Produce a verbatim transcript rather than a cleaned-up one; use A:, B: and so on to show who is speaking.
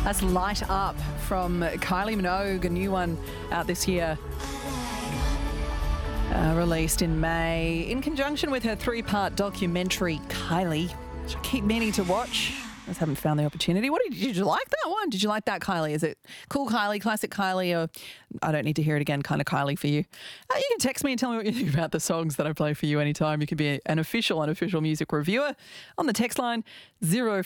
A: That's Light Up from Kylie Minogue, a new one out this year. Uh, released in May in conjunction with her three-part documentary, Kylie, which I keep meaning to watch. I just haven't found the opportunity. What did you, did you like that one? Did you like that Kylie? Is it cool Kylie, classic Kylie, or I don't need to hear it again kind of Kylie for you? Uh, you can text me and tell me what you think about the songs that I play for you anytime. You can be an official, unofficial music reviewer on the text line zero